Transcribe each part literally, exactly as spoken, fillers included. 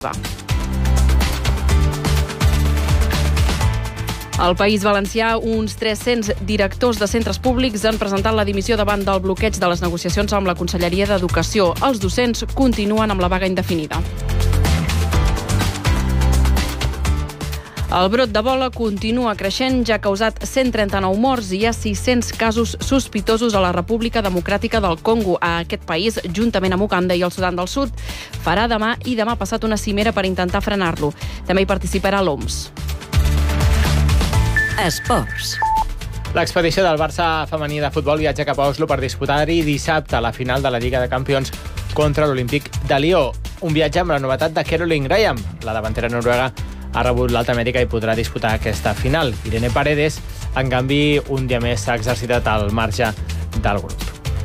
Al País Valencià, uns tres-cents directors de centres públics han presentat la dimissió davant del bloqueig de les negociacions amb la Conselleria d'Educació. Els docents continuen amb la vaga indefinida. El brot d'Ebola continua creixent, ja ha causat cent trenta-nou morts i hi ha sis-cents casos sospitosos a la República Democràtica del Congo. A aquest país, juntament amb Uganda i el Sudan del Sud, farà demà i demà passat una cimera per intentar frenar-lo. També hi participarà l'O M S. Esports. L'expedició del Barça femení de futbol viatja cap a Oslo per disputar-hi dissabte la final de la Lliga de Campions contra l'Olímpic de Lió. Un viatge amb la novetat de Caroline Graham. La davantera noruega ha rebut l'alta mèdica i podrà disputar aquesta final. Irene Paredes, en canvi, un dia més s'ha exercitat al marge del grup.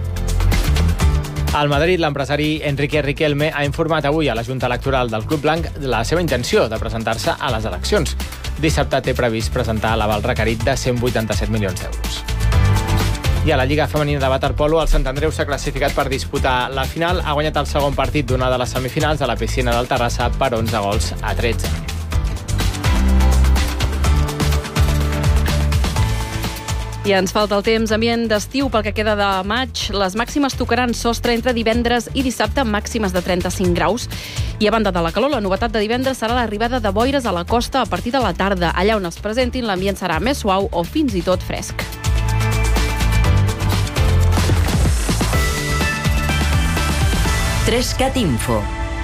Al Madrid, l'empresari Enrique Riquelme ha informat avui a la Junta Electoral del Club Blanc de la seva intenció de presentar-se a les eleccions. Dissabte té previst presentar l'aval requerit de cent vuitanta-set milions d'euros. I a la Lliga Femenina de Waterpolo, el Sant Andreu s'ha classificat per disputar la final. Ha guanyat el segon partit d'una de les semifinals a la piscina del Terrassa per onze gols a tretze. I ens falta el temps ambient d'estiu pel que queda de maig. Les màximes tocaran sostre entre divendres i dissabte amb màximes de trenta-cinc graus. I a banda de la calor, la novetat de divendres serà l'arribada de boires a la costa a partir de la tarda. Allà on es presentin, l'ambient serà més suau o fins i tot fresc. Trescat Info.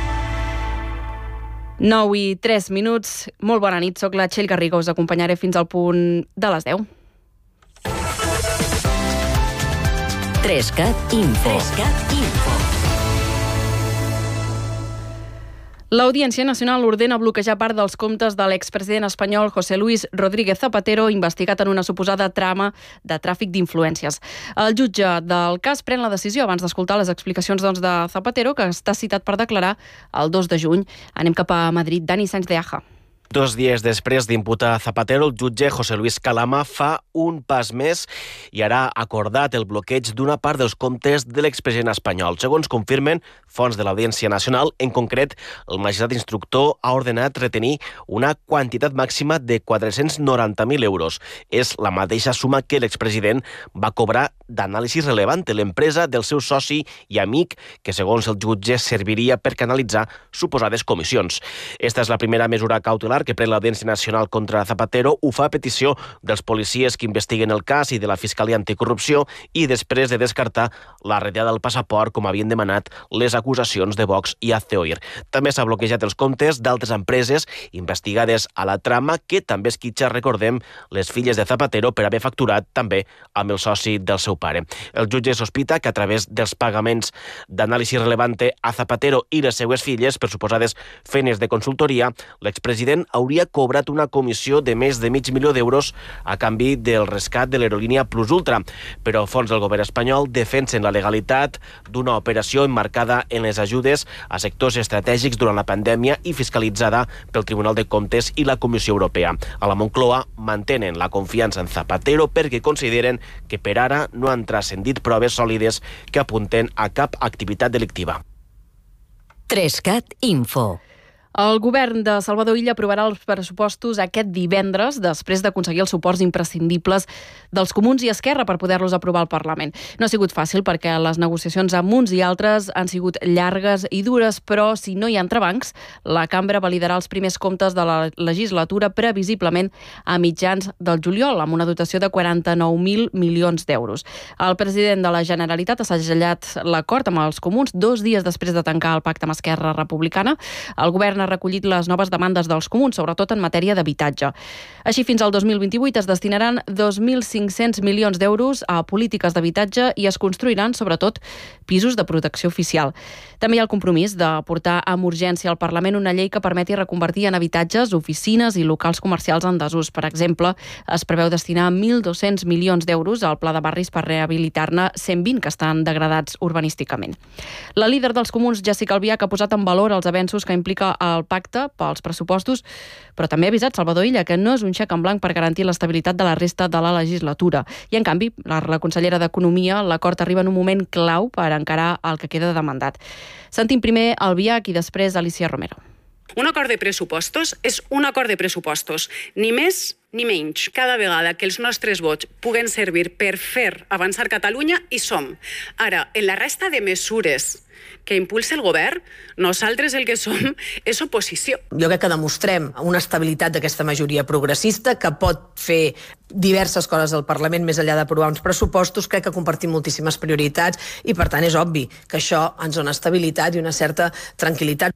nou i tres minuts. Molt bona nit, soc la Txell Garriga. Us acompanyaré fins al punt de les deu. Trescat Info. Trescat Info. L'Audiència Nacional ordena bloquejar part dels comptes de l'expresident espanyol José Luis Rodríguez Zapatero, investigat en una suposada trama de tràfic d'influències. El jutge del cas pren la decisió abans d'escoltar les explicacions doncs, de Zapatero, que està citat per declarar el dos de juny. Anem cap a Madrid. Dani Sáenz de Aja. Dos dies després d'imputar Zapatero, el jutge José Luis Calama fa un pas més i ara ha acordat el bloqueig d'una part dels comptes de l'expresident espanyol. Segons confirmen fonts de l'Audiència Nacional, en concret, el magistrat instructor ha ordenat retenir una quantitat màxima de quatre-cents noranta mil euros. És la mateixa suma que l'expresident va cobrar d'anàlisi relevant de l'empresa del seu soci i amic, que segons el jutge serviria per canalitzar suposades comissions. Esta és la primera mesura cautelar que pren l'Audiència Nacional contra Zapatero. Ho fa a petició dels policies que investiguen el cas i de la Fiscalia Anticorrupció i després de descartar la retirada del passaport com havien demanat les acusacions de Vox i Hazte-Oír. També s'ha bloquejat els comptes d'altres empreses investigades a la trama, que també esquitxa, recordem, les filles de Zapatero per haver facturat també amb el soci del seu pare. El jutge sospita que a través dels pagaments d'anàlisi relevante a Zapatero i les seues filles per suposades feines de consultoria, l'expresident hauria cobrat una comissió de més de mig milió d'euros a canvi del rescat de l'aerolínia Plus Ultra. Però fons del govern espanyol defensen la legalitat d'una operació emmarcada en les ajudes a sectors estratègics durant la pandèmia i fiscalitzada pel Tribunal de Comptes i la Comissió Europea. A la Moncloa mantenen la confiança en Zapatero perquè consideren que per ara no han transcendit proves sòlides que apunten a cap activitat delictiva. Trescat Info. El govern de Salvador Illa aprovarà els pressupostos aquest divendres, després d'aconseguir els suports imprescindibles dels Comuns i Esquerra per poder-los aprovar al Parlament. No ha sigut fàcil perquè les negociacions amb uns i altres han sigut llargues i dures, però si no hi ha entrebancs, la cambra validarà els primers comptes de la legislatura previsiblement a mitjans del juliol, amb una dotació de quaranta-nou mil milions d'euros. El president de la Generalitat ha segellat l'acord amb els Comuns dos dies després de tancar el pacte amb Esquerra Republicana. El govern ha recollit les noves demandes dels Comuns, sobretot en matèria d'habitatge. Així, fins al dos mil vint-i-vuit es destinaran dos mil cinc-cents milions d'euros a polítiques d'habitatge i es construiran, sobretot, pisos de protecció oficial. També hi ha el compromís de portar amb urgència al Parlament una llei que permeti reconvertir en habitatges, oficines i locals comercials en desús. Per exemple, es preveu destinar mil dos-cents milions d'euros al Pla de Barris per rehabilitar-ne cent vint que estan degradats urbanísticament. La líder dels Comuns, Jessica Albiach, ha posat en valor els avenços que implica el pacte pels pressupostos, però també ha avisat Salvador Illa que no és un xec en blanc per garantir l'estabilitat de la resta de la legislatura. I, en canvi, la, la consellera d'Economia, l'acord arriba en un moment clau per encarar el que queda de mandat. Sentim primer Albiach i després Alicia Romero. Un acord de pressupostos és un acord de pressupostos, ni més ni menys. Cada vegada que els nostres vots puguen servir per fer avançar Catalunya, hi som. Ara, en la resta de mesures que impulsa el govern, nosaltres el que som és oposició. Jo crec que demostrem una estabilitat d'aquesta majoria progressista que pot fer diverses coses al Parlament més enllà d'aprovar uns pressupostos. Crec que compartim moltíssimes prioritats i, per tant, és obvi que això ens dona estabilitat i una certa tranquil·litat.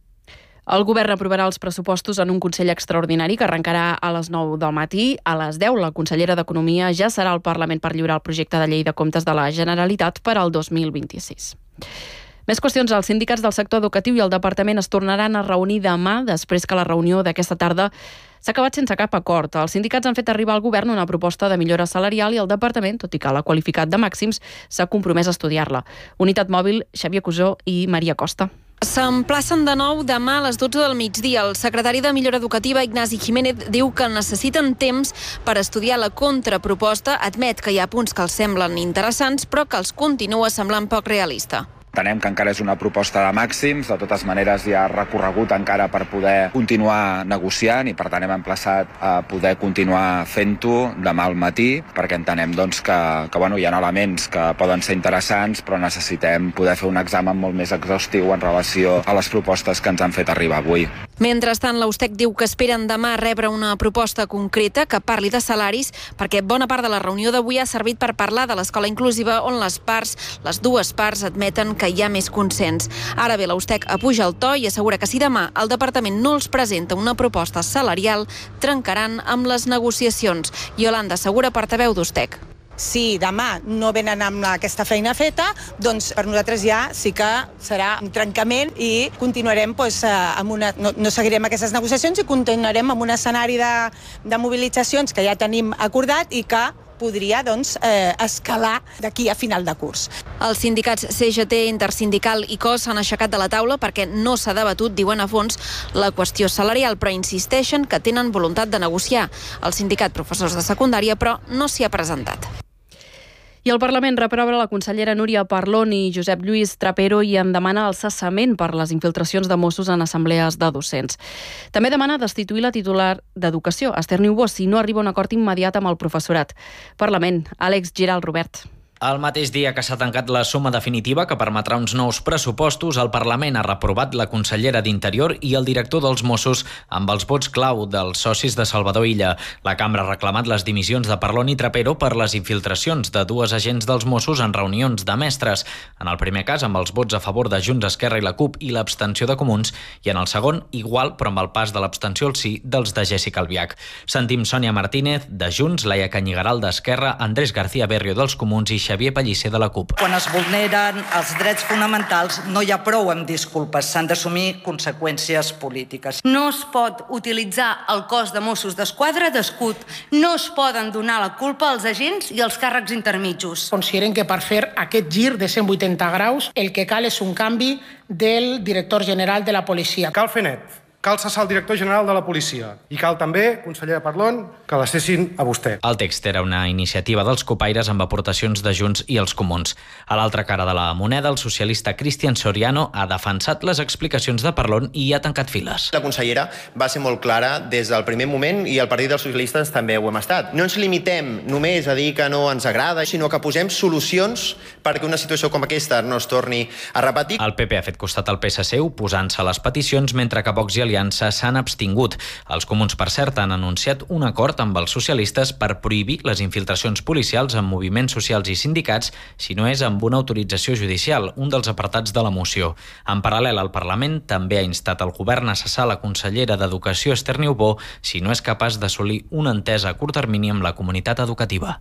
El govern aprovarà els pressupostos en un Consell extraordinari que arrencarà a les nou del matí. A les deu, la consellera d'Economia ja serà al Parlament per lliurar el projecte de llei de comptes de la Generalitat per al dos mil vint-i-sis. Més qüestions. Els sindicats del sector educatiu i el departament es tornaran a reunir demà, després que la reunió d'aquesta tarda s'ha acabat sense cap acord. Els sindicats han fet arribar al govern una proposta de millora salarial i el departament, tot i que l'ha qualificat de màxims, s'ha compromès a estudiar-la. Unitat Mòbil, Xavier Cusó i Maria Costa. S'emplacen de nou demà a les dotze del migdia. El secretari de Millora Educativa, Ignasi Jiménez, diu que necessiten temps per estudiar la contraproposta. Admet que hi ha punts que els semblen interessants, però que els continua semblant poc realista. Entenem que encara és una proposta de màxims, de totes maneres hi ha recorregut encara per poder continuar negociant i per tant hem emplaçat a poder continuar fent-ho demà al matí, perquè entenem doncs, que, que bueno, hi ha elements que poden ser interessants, però necessitem poder fer un examen molt més exhaustiu en relació a les propostes que ens han fet arribar avui. Mentrestant, l'Austec diu que esperen demà rebre una proposta concreta que parli de salaris, perquè bona part de la reunió d'avui ha servit per parlar de l'escola inclusiva, on les parts, les dues parts, admeten que hi ha més consens. Ara bé, l'Austec apuja el to i assegura que si demà el departament no els presenta una proposta salarial, trencaran amb les negociacions. Iolanda Segura, portaveu d'Austec. Si demà no venen amb aquesta feina feta, doncs per nosaltres ja sí que serà un trencament i continuarem doncs, amb una, no, no seguirem aquestes negociacions i continuarem amb un escenari de, de mobilitzacions que ja tenim acordat i que podria doncs, eh, escalar d'aquí a final de curs. Els sindicats C G T, Intersindical i C O S s'han aixecat de la taula perquè no s'ha debatut, diuen a fons, la qüestió salarial, però insisteixen que tenen voluntat de negociar. El sindicat Professors de Secundària, però, no s'hi ha presentat. I el Parlament reprova la consellera Núria Parlon i Josep Lluís Trapero i en demana el cessament per les infiltracions de Mossos en assemblees de docents. També demana destituir la titular d'Educació, Esther Niubó, si no arriba a un acord immediat amb el professorat. Parlament, Àlex Giral, Robert. El mateix dia que s'ha tancat la suma definitiva que permetrà uns nous pressupostos, el Parlament ha reprovat la consellera d'Interior i el director dels Mossos amb els vots clau dels socis de Salvador Illa. La cambra ha reclamat les dimissions de Parlon i Trapero per les infiltracions de dues agents dels Mossos en reunions de mestres. En el primer cas, amb els vots a favor de Junts, Esquerra i la CUP i l'abstenció de Comuns, i en el segon, igual, però amb el pas de l'abstenció al sí dels de Jessica Albiach. Sentim Sònia Martínez, de Junts, Laia Canyigaral, d'Esquerra, Andrés García Berrio, dels Comuns i Xavier Pellicer, de la CUP. Quan es vulneren els drets fonamentals no hi ha prou amb disculpes, s'han d'assumir conseqüències polítiques. No es pot utilitzar el cos de Mossos d'Esquadra d'escut, no es poden donar la culpa als agents i als càrrecs intermitjos. Consideren que per fer aquest gir de cent vuitanta graus el que cal és un canvi del director general de la policia. Cal fer net. Cal cessar el director general de la policia i cal també, consellera Parlon, que la cessin a vostè. El text era una iniciativa dels copaires amb aportacions de Junts i els Comuns. A l'altra cara de la moneda, el socialista Cristian Soriano ha defensat les explicacions de Parlon i ha tancat files. La consellera va ser molt clara des del primer moment i el Partit dels Socialistes també ho hem estat. No ens limitem només a dir que no ens agrada, sinó que posem solucions perquè una situació com aquesta no es torni a repetir. El P P ha fet costat al P S C oposant-se a les peticions, mentre que Vox i Aliança s'han abstingut. Els Comuns, per cert, han anunciat un acord amb els socialistes per prohibir les infiltracions policials en moviments socials i sindicats si no és amb una autorització judicial, un dels apartats de la moció. En paral·lel, el Parlament també ha instat el govern a cessar la consellera d'Educació, Esther Niubó, si no és capaç d'assolir una entesa a curt termini amb la comunitat educativa.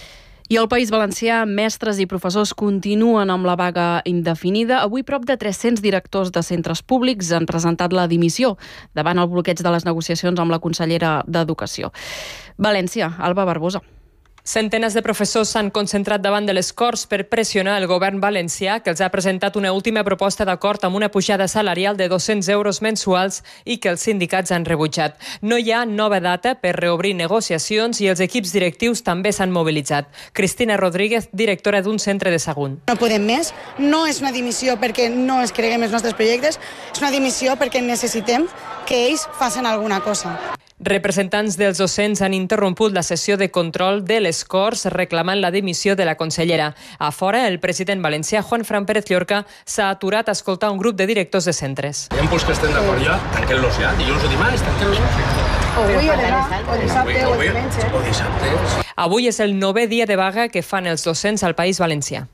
I al País Valencià, mestres i professors continuen amb la vaga indefinida. Avui, prop de tres-cents directors de centres públics han presentat la dimissió davant el bloqueig de les negociacions amb la consellera d'Educació. València, Alba Barbosa. Centenes de professors s'han concentrat davant de les Corts per pressionar el govern valencià, que els ha presentat una última proposta d'acord amb una pujada salarial de dos-cents euros mensuals i que els sindicats han rebutjat. No hi ha nova data per reobrir negociacions i els equips directius també s'han mobilitzat. Cristina Rodríguez, directora d'un centre de Sagunt. No podem més. No és una dimissió perquè no es creguem els nostres projectes, és una dimissió perquè necessitem que ells facin alguna cosa. Representants dels docents han interromput la sessió de control de les Corts reclamant la dimissió de la consellera. A fora, el president valencià, Juan Fran Pérez Llorca, s'ha aturat a escoltar un grup de directors de centres. Hi ha punts que estem d'acord ja, tanquem-los ja. Dilluns o dimarts, tanquem-los. Avui o demà, o dissabte o diumenge. O dissabte. Avui és el novè dia de vaga que fan els docents al País Valencià.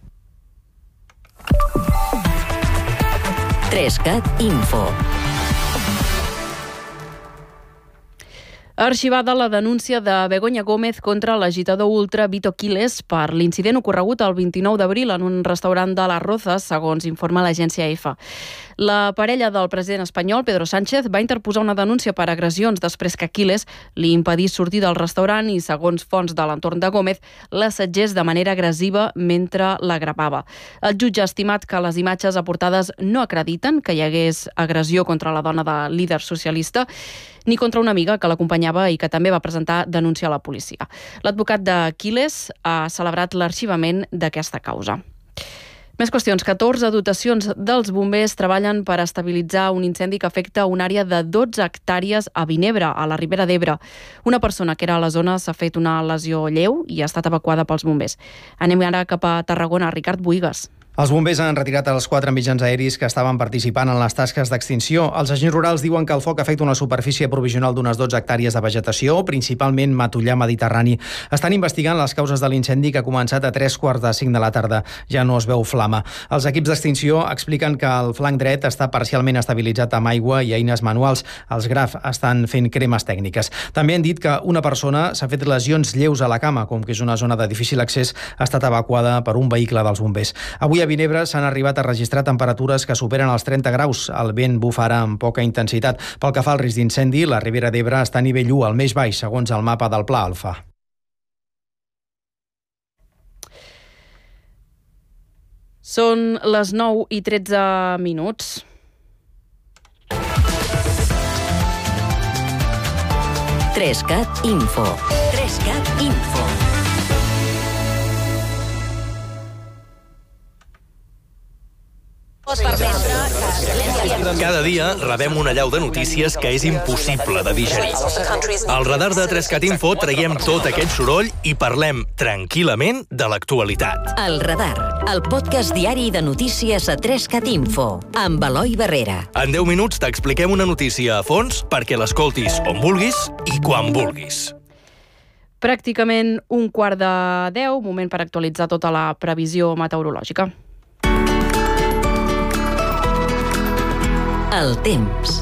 Trescat Info. Arxivada la denúncia de Begoña Gómez contra l'agitador ultra Vito Quiles per l'incident ocorregut el vint-i-nou d'abril en un restaurant de les Rozas, segons informa l'agència EFE. La parella del president espanyol, Pedro Sánchez, va interposar una denúncia per agressions després que Quiles li impedís sortir del restaurant i, segons fonts de l'entorn de Gómez, l'assetgés de manera agressiva mentre la gravava. El jutge ha estimat que les imatges aportades no acrediten que hi hagués agressió contra la dona de líder socialista ni contra una amiga que l'acompanyava i que també va presentar denúncia a la policia. L'advocat de Quiles ha celebrat l'arxivament d'aquesta causa. Més qüestions. catorze dotacions dels bombers treballen per estabilitzar un incendi que afecta una àrea de dotze hectàrees a Vinebre, a la Ribera d'Ebre. Una persona que era a la zona s'ha fet una lesió lleu i ha estat evacuada pels bombers. Anem ara cap a Tarragona. Ricard Buigas. Els bombers han retirat els quatre mitjans aeris que estaven participant en les tasques d'extinció. Els agents rurals diuen que el foc afecta una superfície provisional d'unes dotze hectàrees de vegetació, principalment matollar mediterrani. Estan investigant les causes de l'incendi que ha començat a tres quarts de cinc de la tarda. Ja no es veu flama. Els equips d'extinció expliquen que el flanc dret està parcialment estabilitzat amb aigua i eines manuals. Els Graf estan fent cremes tècniques. També han dit que una persona s'ha fet lesions lleus a la cama, com que és una zona de difícil accés, ha estat evacuada per un vehicle dels bombers. Avui a Vinebre s'han arribat a registrar temperatures que superen els trenta graus. El vent bufa ara amb poca intensitat. Pel que fa al risc d'incendi, la Ribera d'Ebre està a nivell u, al més baix, segons el mapa del Pla Alfa. Són les nou i tretze minuts. Trescat Info. Trescat Info. Cada dia rebem una allau de notícies que és impossible de digerir. Al radar de Trescat Info traiem tot aquest soroll i parlem tranquil·lament de l'actualitat. El Radar, el podcast diari de notícies a Trescat Info, amb Eloi Barrera. En deu minuts t'expliquem una notícia a fons perquè l'escoltis on vulguis i quan vulguis. Pràcticament un quart de deu, moment per actualitzar tota la previsió meteorològica. El temps.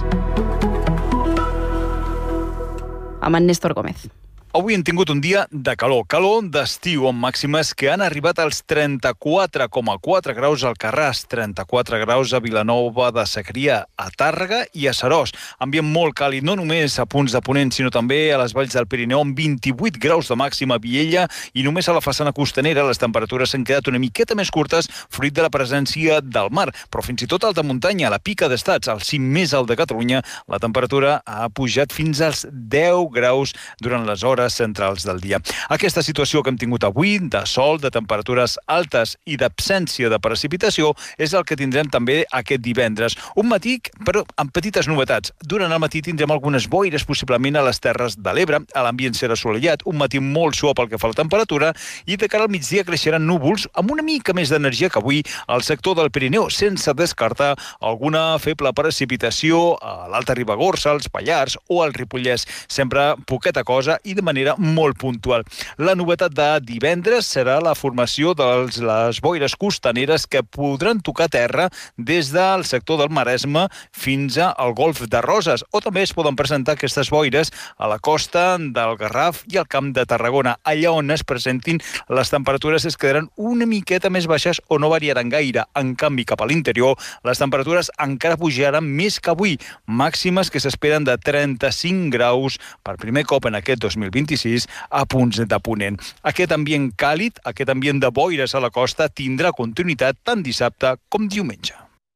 Amb en Néstor Gómez. Avui hem tingut un dia de calor, calor d'estiu, amb màximes que han arribat als trenta-quatre coma quatre graus al Carràs, trenta-quatre graus a Vilanova de Segrià, a Tàrrega i a Seròs. Ambient molt càlid, no només a punts de Ponent, sinó també a les valls del Pirineu, amb vint-i-vuit graus de màxima a Viella, i només a la façana costanera les temperatures s'han quedat una miqueta més curtes, fruit de la presència del mar. Però fins i tot alta muntanya, a la Pica d'Estats, al cim més alt de Catalunya, la temperatura ha pujat fins als deu graus durant les hores centrals del dia. Aquesta situació que hem tingut avui, de sol, de temperatures altes i d'absència de precipitació, és el que tindrem també aquest divendres. Un matí, però amb petites novetats. Durant el matí tindrem algunes boires, possiblement a les Terres de l'Ebre. A l'ambient serà assolellat, un matí molt suau pel que fa a la temperatura, i de cara al migdia creixeran núvols amb una mica més d'energia que avui al sector del Pirineu, sense descartar alguna feble precipitació a l'Alta Ribagorça, als Pallars o al Ripollès. Sempre poqueta cosa i de manera molt puntual. La novetat de divendres serà la formació de les boires costaneres que podran tocar terra des del sector del Maresme fins al Golf de Roses, o també es poden presentar aquestes boires a la costa del Garraf i al Camp de Tarragona. Allà on es presentin, les temperatures es quedaran una miqueta més baixes o no variaran gaire. En canvi, cap a l'interior, les temperatures encara pujaran més que avui, màximes que s'esperen de trenta-cinc graus per primer cop en aquest dos mil vint. vint-i-sis a punts de ponent. Aquest ambient càlid, aquest ambient de boires a la costa, tindrà continuïtat tant dissabte com diumenge.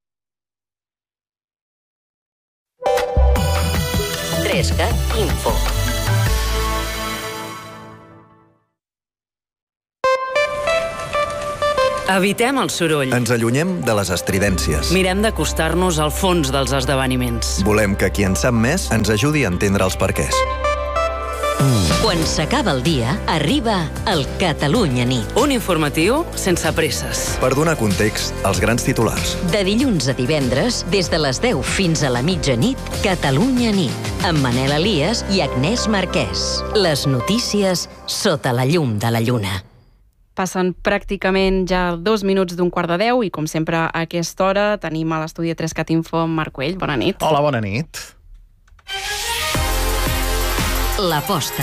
trescat Info. Evitem el soroll. Ens allunyem de les estridències. Mirem d'acostar-nos al fons dels esdeveniments. Volem que qui en sap més ens ajudi a entendre els perquès. Quan s'acaba el dia, arriba el Catalunya Nit. Un informatiu sense presses. Per donar context als grans titulars. De dilluns a divendres, des de les deu fins a la mitjanit, Catalunya Nit, amb Manel Elias i Agnès Marquès. Les notícies sota la llum de la lluna. Passen pràcticament ja dos minuts d'un quart de deu i, com sempre, a aquesta hora tenim a l'estudi trescat Info amb Marc Güell. Bona nit. Hola, bona nit. L'aposta.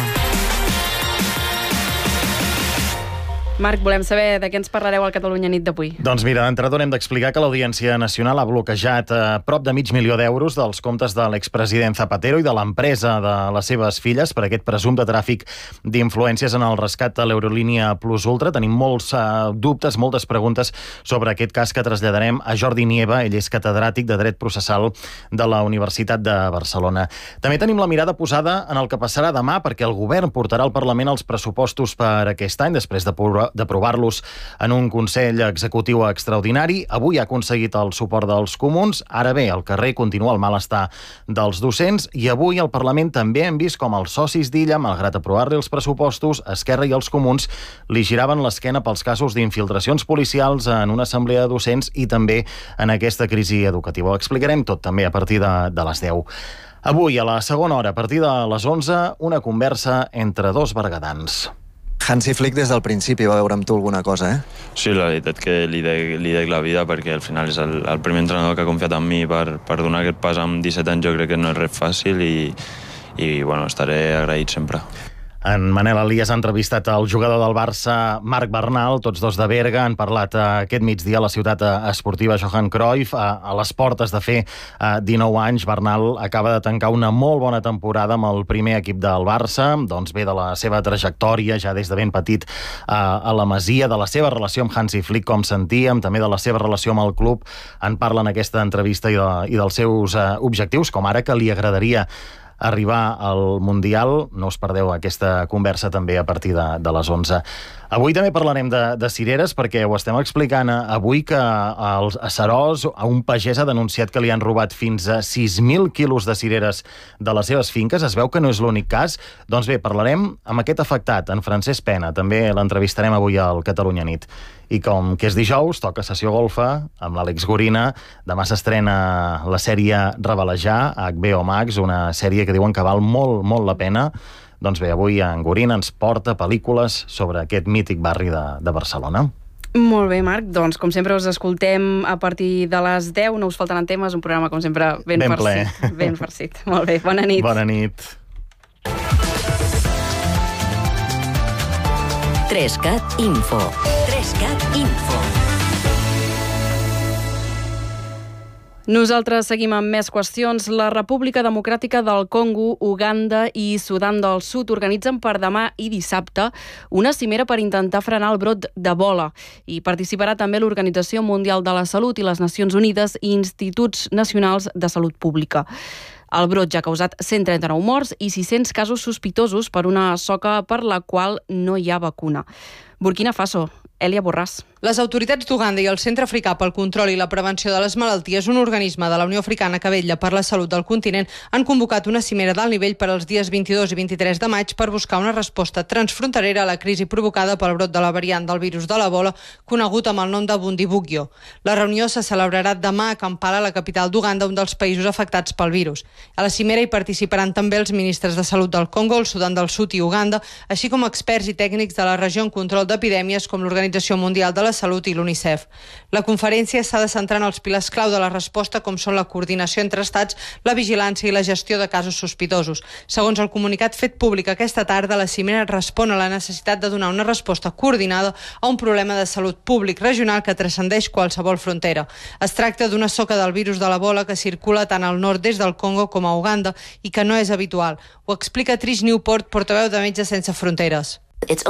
Marc, volem saber de què ens parlareu al Catalunya Nit d'avui. Doncs mira, d'entrada hem d'explicar que l'Audiència Nacional ha bloquejat eh, prop de mig milió d'euros dels comptes de l'expresident Zapatero i de l'empresa de les seves filles per aquest presumpte tràfic d'influències en el rescat de l'Eurolínia Plus Ultra. Tenim molts eh, dubtes, moltes preguntes sobre aquest cas que traslladarem a Jordi Nieva. Ell és catedràtic de Dret Processal de la Universitat de Barcelona. També tenim la mirada posada en el que passarà demà, perquè el govern portarà al Parlament els pressupostos per aquest any, després de d'aprovar-los en un Consell Executiu extraordinari. Avui ha aconseguit el suport dels comuns. Ara bé, al carrer continua el malestar dels docents i avui al Parlament també hem vist com els socis d'Illa, malgrat aprovar-li els pressupostos, Esquerra i els comuns li giraven l'esquena pels casos d'infiltracions policials en una assemblea de docents i també en aquesta crisi educativa. Ho explicarem tot també a partir de, de les deu. Avui, a la segona hora, a partir de les onze, una conversa entre dos berguedans. Hansi Flick des del principi va veure amb tu alguna cosa, eh? Sí, la veritat que li dec, li dec la vida perquè al final és el, el primer entrenador que ha confiat en mi per, per donar aquest pas amb disset anys. Jo crec que no és res fàcil i, i bueno, estaré agraït sempre. En Manel Elias ha entrevistat el jugador del Barça, Marc Bernal, tots dos de Berga. Han parlat aquest migdia a la ciutat esportiva Johan Cruyff. A les portes de fer dinou anys, Bernal acaba de tancar una molt bona temporada amb el primer equip del Barça. Doncs ve de la seva trajectòria, ja des de ben petit a la Masia, de la seva relació amb Hansi Flick, com sentíem, també de la seva relació amb el club. En parla en aquesta entrevista i, de, i dels seus objectius, com ara que li agradaria arribar al Mundial. No us perdeu aquesta conversa també a partir de, de les onze. Avui també parlarem de, de cireres, perquè ho estem explicant avui que als a Seròs un pagès ha denunciat que li han robat fins a sis mil quilos de cireres de les seves finques. Es veu que no és l'únic cas. Doncs bé, parlarem amb aquest afectat, en Francesc Pena. També l'entrevistarem avui al Catalunya Nit. I com que és dijous, toca sessió golfa amb l'Àlex Gorina. Demà s'estrena la sèrie Revelejar a H B O Max, una sèrie que diuen que val molt, molt la pena. Doncs bé, avui en Gorina ens porta pel·lícules sobre aquest mític barri de, de Barcelona. Molt bé, Marc. Doncs, com sempre, us escoltem a partir de les deu. No us faltaran temes, un programa, com sempre, ben, ben farcit. Ple. Ben farcit. Molt bé, bona nit. Bona nit. trescat Info. trescat Info. Nosaltres seguim amb més qüestions. La República Democràtica del Congo, Uganda i Sudan del Sud organitzen per demà i dissabte una cimera per intentar frenar el brot d'Ebola. Hi participarà també l'Organització Mundial de la Salut i les Nacions Unides i Instituts Nacionals de Salut Pública. El brot ja ha causat cent trenta-nou morts i sis-cents casos sospitosos per una soca per la qual no hi ha vacuna. Burkina Faso, Elia Borràs. Les autoritats d'Uganda i el Centre Africà pel Control i la Prevenció de les Malalties, un organisme de la Unió Africana que vetlla per la salut del continent, han convocat una cimera d'alt nivell per als dies vint-i-dos i vint-i-tres de maig per buscar una resposta transfronterera a la crisi provocada pel brot de la variant del virus de l'Ebola, conegut amb el nom de Bundibugyo. La reunió se celebrarà demà a Kampala, la capital d'Uganda, un dels països afectats pel virus. A la cimera hi participaran també els ministres de Salut del Congo, el Sudan del Sud i Uganda, així com experts i tècnics de la regió en control Control d'Epidèmies com l'Organització Mundial de la Salut i l'UNICEF. La conferència s'ha de centrar en els pilars clau de la resposta, com són la coordinació entre estats, la vigilància i la gestió de casos sospitosos. Segons el comunicat fet públic aquesta tarda, la cimera respon a la necessitat de donar una resposta coordinada a un problema de salut públic regional que transcendeix qualsevol frontera. Es tracta d'una soca del virus de l'Ebola que circula tant al nord-est del Congo com a Uganda i que no és habitual. Ho explica Trish Newport, portaveu de Metges Sense Fronteres.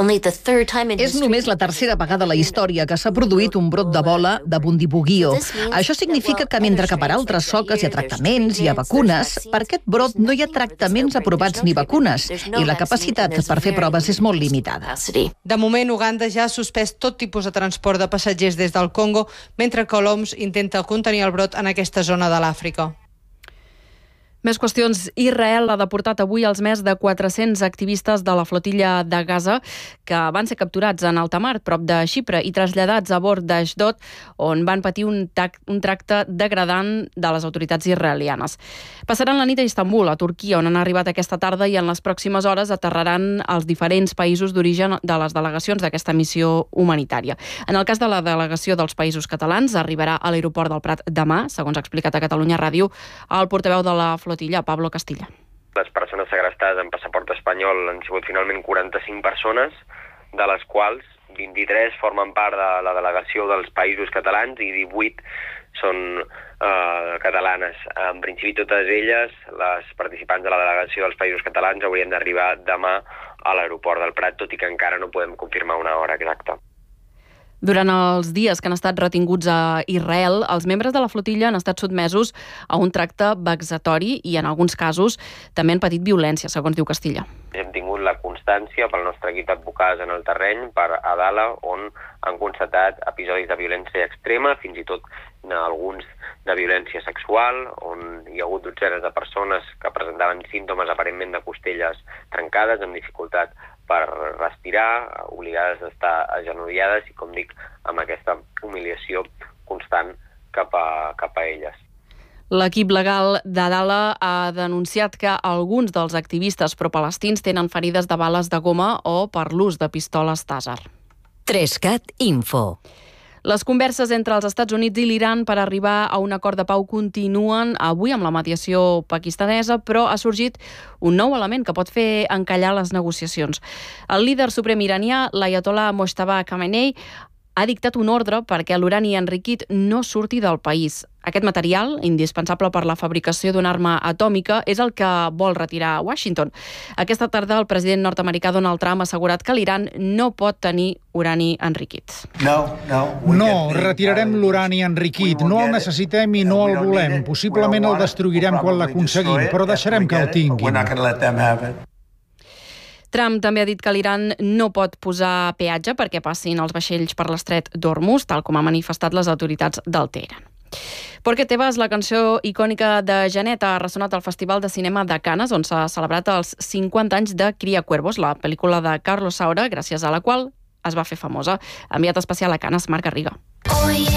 És només la tercera vegada a la història que s'ha produït un brot d'Ebola de Bundibugyo. Això significa que mentre que per altres soques hi ha tractaments, hi ha vacunes, per aquest brot no hi ha tractaments aprovats ni vacunes i la capacitat per fer proves és molt limitada. De moment, Uganda ja ha suspès tot tipus de transport de passatgers des del Congo, mentre que l'O M S intenta contenir el brot en aquesta zona de l'Àfrica. Més qüestions. Israel ha deportat avui els més de quatre-cents activistes de la flotilla de Gaza que van ser capturats en alta mar, prop de Xipre, i traslladats a bord d'Ashdod, on van patir un, un tracte degradant de les autoritats israelianes. Passaran la nit a Istanbul, a Turquia, on han arribat aquesta tarda, i en les pròximes hores aterraran als diferents països d'origen de les delegacions d'aquesta missió humanitària. En el cas de la delegació dels Països Catalans, arribarà a l'aeroport del Prat demà, segons ha explicat a Catalunya Ràdio el portaveu de la flotilla, Pablo Castilla. Les persones segrestades en passaport espanyol han sigut finalment quaranta-cinc persones, de les quals vint-i-tres formen part de la delegació dels Països Catalans i divuit són eh, catalanes. En principi, totes elles, les participants de la delegació dels Països Catalans, haurien d'arribar demà a l'aeroport del Prat, tot i que encara no podem confirmar una hora exacta. Durant els dies que han estat retinguts a Israel, els membres de la flotilla han estat sotmesos a un tracte vexatori i, en alguns casos, també han patit violència, segons diu Castilla. Hem tingut la constància pel nostre equip d'advocats en el terreny, per Adala, on han constatat episodis de violència extrema, fins i tot alguns de violència sexual, on hi ha hagut dotzenes de persones que presentaven símptomes aparentment de costelles trencades, amb dificultat per respirar, obligades d'estar agenollades i, com dic, amb aquesta humiliació constant cap a, cap a elles. L'equip legal d'Adala ha denunciat que alguns dels activistes propalestins tenen ferides de bales de goma o per l'ús de pistoles Taser. Trescat Info. Les converses entre els Estats Units i l'Iran per arribar a un acord de pau continuen avui amb la mediació pakistanesa, però ha sorgit un nou element que pot fer encallar les negociacions. El líder suprem iranià, l'Ayatollah Mojtaba Khamenei, ha dictat un ordre perquè l'urani enriquit no surti del país. Aquest material, indispensable per la fabricació d'una arma atòmica, és el que vol retirar Washington. Aquesta tarda el president nord-americà Donald Trump ha assegurat que l'Iran no pot tenir urani enriquit. No, no, no retirarem l'urani enriquit. No el necessitem i no el volem. Possiblement el destruirem quan l'aconseguim, però deixarem que el tinguin. Trump també ha dit que l'Iran no pot posar peatge perquè passin els vaixells per l'estret d'Hormuz, tal com ha manifestat les autoritats del Teheran. Porque te vas, la cançó icònica de Genet, ha ressonat al Festival de Cinema de Canes, on s'ha celebrat els cinquanta anys de Cria Cuervos, la pel·lícula de Carlos Saura, gràcies a la qual es va fer famosa. Enviat especial a Canes, Marc Garriga.